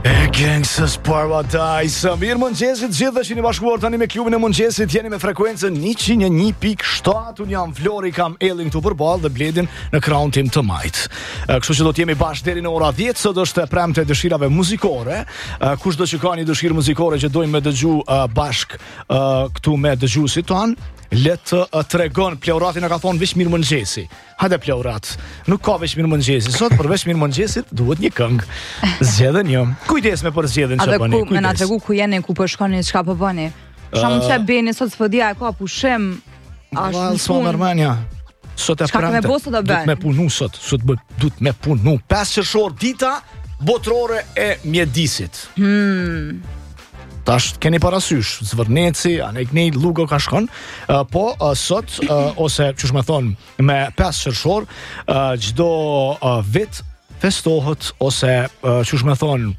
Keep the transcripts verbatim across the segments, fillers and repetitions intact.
E Gangsters Paradise. Mirë mëngjesit gjithë dhe që një bashkuar tani me klubin e mëngjesit. Jeni me frekuencën njëqind e një pikë shtat. Unë jam Flori, kam Ellin këtu përballë dhe Bledin në krahun tim të majt. Kështu që do të jemi bashkë deri në ora dhjetë. Sot është e premte e dëshirave muzikore. Kushdo që ka një dëshirë muzikore që dojmë me dëgju bashkë këtu me dëgjuesit tan, le të tregon. Pleurati na ka thonë veç mirë mëngjesi. Hajde Pleurat, nuk ka veç mirë mëngjesi. Sot për veç mirë mëngjesit duhet një këngë. Zgjedhë një. Kujdes me për zgjedhjen që bëni. Kujdes. Na tregu ku jeni, ku po shkoni, çka po bëni. Sa mund të bëni sot s'podia e ka pushim. Ashtu son Armania. Sot e premte. Duhet me punu sot, sot duhet me punu. pesë qershor dita botërore e mjedisit. Hmm. Tash keni parasysh, Zvërneci, Anegnej, Lugo ka shkon, uh, po uh, sot, uh, ose qësh me thonë, me pesë qershor, uh, gjdo uh, vit festohet, ose uh, qësh me thonë,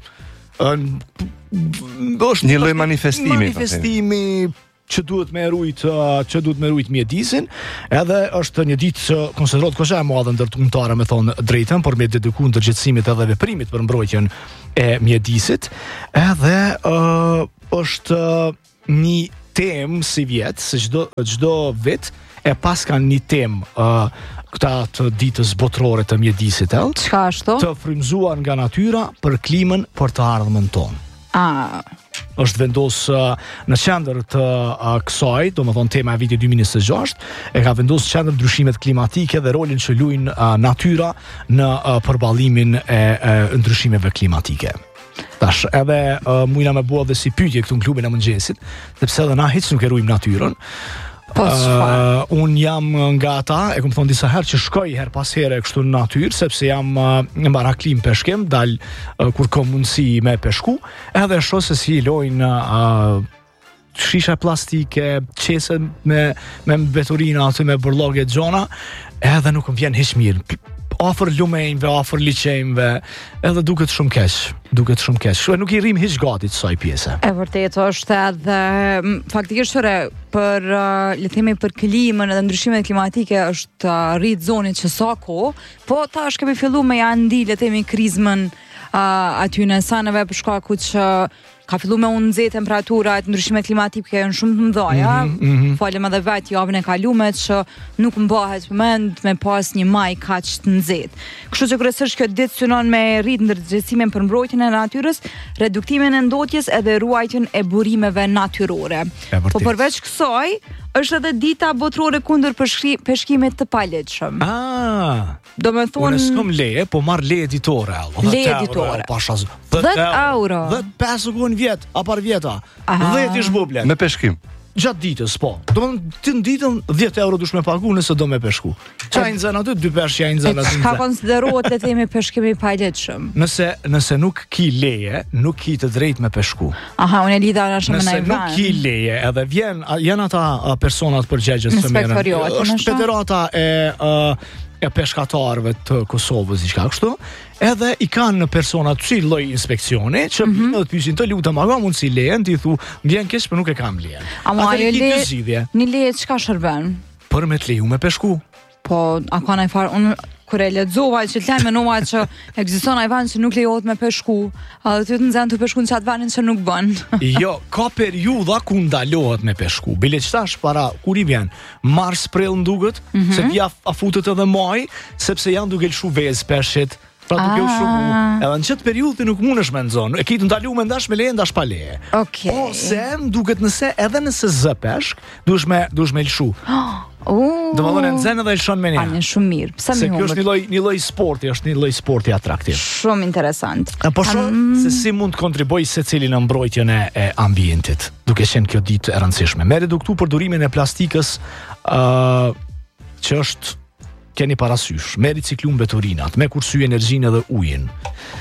uh, është një lloj manifestimi. Manifestimi që duhet me rujt, uh, që duhet me rujt mjedisin, edhe është një ditë që konsiderohet kosha e madhe ndërkombëtare, me thonë drejtën, por me dedikuar ndërgjegjësimit edhe veprimit për mbrojtjen e mjedisit, edhe uh, është uh, një temë si vjetë, se çdo çdo vit e pas kanë një temë uh, këta të ditës botërore të mjedisit, el, çka ashtu? Të frymzuar nga natyra për klimën për të ardhmen tonë. Ah. Është vendos uh, në qendër të uh, kësaj, do më thonë tema e vitit dy mijë e njëzet e gjashtë, e ka vendos qendër ndryshimet klimatike dhe rolin që luajnë uh, natyra në uh, përballimin e uh, ndryshimeve klimatike. Tash edhe uh, mujna me bua dhe si pyetje këtu në klubin e mëngjesit, sepse edhe na hiç nuk e ruajmë natyrën. Po uh, un jam nga ata, e kam thonë disa herë, që shkoj her pas here kështu në natyrë, sepse jam uh, në baraklim peshkim, dal uh, kur ka mundësi me peshku, edhe shoh se si lojnë uh, shisha plastike, qese me me veturina aty me burlloge xhona, edhe nuk më vjen hiç mirë. Afër lumejnve, afër liçejve, edhe duket shumë keq, duket shumë keq. Kështu nuk i rrim hiç gati kësaj pjese. E vërtetë është edhe faktikisht ore për uh, le të themi për klimën edhe ndryshimet klimatike është uh, rrit zonit që sa kohë, po tash kemi filluar me ja ndi le të themi krizmën uh, aty në sanave për shkak që ka filluar me u nxehtë temperaturat, ndryshimet klimatike janë shumë të mëdha. Mm -hmm. Falem edhe vetë javën e kaluar që nuk mbahet mend me pas një maj kaq të nxehtë. Kështu që kryesisht kjo ditë synon me rrit ndërgjegjësimin për mbrojtjen e natyrës, reduktimin e ndotjes edhe ruajtjen e burimeve natyrore. Po përveç kësaj, është edhe dita botërore kundër peshkimit të palegjshëm. Ah. Do me thonë, unë s'kam leje, po marr leje ditore. Leje ditore. dhjetë euro. dhjetë pesë gon vjet, apar vjeta. dhjetë ish bublet. Me peshkim. Gjatë ditës, po. Do të ti ditën dhjetë euro dush me pagu nëse do me peshku. Çaj nxën aty dy peshq janë nxën aty. Ka konsiderohet le të themi peshkimi i palegjshëm. Nëse nëse nuk ki leje, nuk ki të drejtë me peshku. Aha, unë e lidha ashtu me Nëse nuk ki leje, edhe vjen janë ata personat përgjegjës së merren. Është federata e uh, e peshkatarëve të Kosovës, diçka kështu, edhe i kanë persona të cilë lloj inspeksioni që mm -hmm. të pyesin të lutem, a ka mundsi lejen, ti thu, vjen keq, por nuk e kam lejen. Ama ajo leje, një leje çka shërben? Për me të leju me peshku. Po, a ka ndonjë farë, unë kur e lexova që të menova që ekziston ai vend që nuk lejohet me peshku, a ty të nxan të peshkun çat vendin që nuk bën. Jo, ka periudha ku ndalohet me peshku. Bile çtash para kur i vjen mars prill nduket, mm -hmm. se vija afutet edhe maj, sepse janë duke lshu vezë peshqit. Pra duke u shumë. Edhe në çet periudhë nuk mundesh me nxon. E ke të ndaluar me ndash me leje, ndash pa leje. Okej. Po se duket nëse edhe nëse z peshk, duhesh me duhesh me lshu. Oh. Do të thonë nxen edhe lshon me ne. Ani shumë mirë. Pse më Se kjo është një lloj një lloj sporti, është një lloj sporti atraktiv. Shumë interesant. Po shoh se si mund të kontribuoj secili në mbrojtjen e, e ambientit, duke qenë kjo ditë e rëndësishme. Me reduktu përdorimin e plastikës, ë uh, që është keni parasysh, me riciklum veturinat, me kursy energjinë edhe ujin.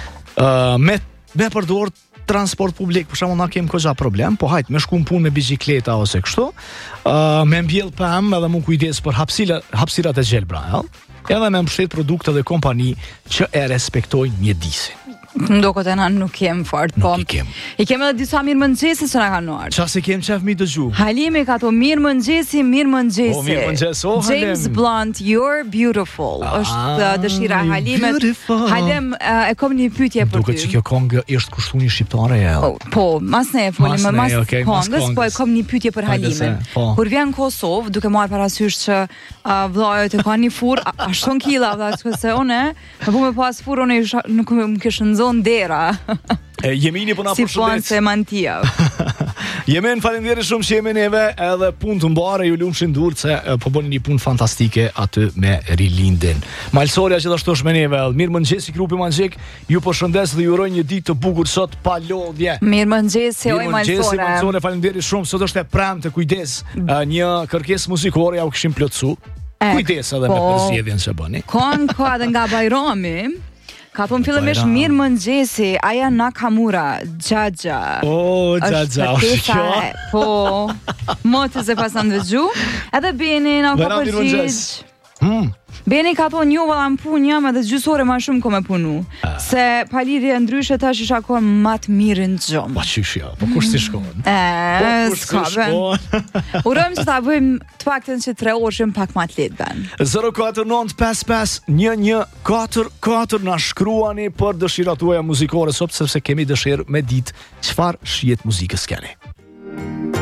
Uh, me me përdor transport publik, për shembull na kem koxa problem, po hajt me shku në punë me biçikleta ose kështu, uh, me mbjell pëm edhe mu kujdes për hapësira, hapësirat e gjelbra, ja? Edhe me mbështet produkte dhe kompani që e respektojnë mjedisin. Ndoko të na nuk kem fort, po. Nuk i kem. I kem edhe disa mirëmëngjese që na kanë ardhur. Qa se kem qef mi dëgju? Halimi ka to mirëmëngjesi, mirëmëngjesi. O, mirëmëngjes, o, Halim. James Blunt, You're Beautiful. Ah, Është uh, dëshira e Halimit. beautiful. Halim, uh, e kom një pyetje për Duket ty. që kjo kongë është kushtuni shqiptare e. Po, po, mas ne e folim Mas më ne, mas okay, mas kongës, po e kongës. kom një pyetje për Hajde se, Halimin. po. Kur vjen në Kosovë, duke marrë parasysh që uh, vllajët e kanë një furr, a- ashton killa, valla, që se unë, më po me pas furr, unë isha- nuk më më kishë nxon dera. E, Jemini po na Si po përshëndet. se mantia. Jemen, faleminderit shumë që jemi neve, edhe punë të mbare, ju lumshin durë se e, po bëni një punë fantastike aty me rilindin. Malsoria gjithashtu është me neve, mirë mëngjesi grupi Manxhik, ju përshëndes dhe ju uroj një ditë të bukur sot pa lodhje. Mirëmëngjesi, oj Mirëmëngjesi, Malsore. Malsore, faleminderit shumë, sot është e premte, kujdes, e, një kërkesë muzikore ja u kishim plotsu. E, Kujdes edhe me po. përzgjedhjen që bëni. Kon ka edhe nga Bajrami. Ka thonë fillimisht Bajram. mirë mëngjesi, Aya Nakamura, Xhaxha. O, Xhaxha, Është është kjo? kërkesa e- Po, motë se pasan dëgju. Edhe Beni na ka Bajram, mirëmëngjes. përgjigj. Hmm. Beni ka thonë jo valla në punë jam edhe gjysore ma shumë ko me punu. Se palidhje ndryshe tash isha kon ma të mirën gjom. Pa qysh ja, po kush si shkon? E, Po kush s'ka si ben. shkon? Urojmë që ta bëjmë të paktën që tre orë shumë pak ma të letë ben. zero katër nëntë pesë pesë një një katër katër na shkruani për dëshirat tuaja muzikore sot sepse kemi dëshirë me ditë çfarë shihet muzikës keni.